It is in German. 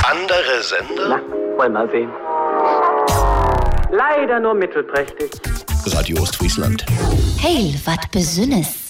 Andere Sender? Na, wollen mal sehen. Leider nur mittelprächtig. Radio Ostfriesland. Heil, wat besünnes.